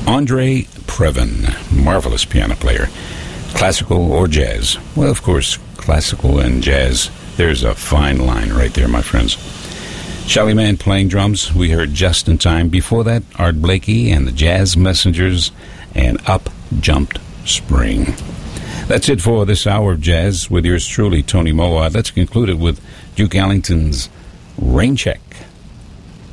Andre Previn, marvelous piano player. Classical or jazz? Well, of course, classical and jazz. There's a fine line right there, my friends. Shelly Manne playing drums, we heard Just in Time. Before that, Art Blakey and the Jazz Messengers and Up Jumped Spring. That's it for this hour of jazz with yours truly, Tony Moawad. Let's conclude it with Duke Ellington's Rain Check.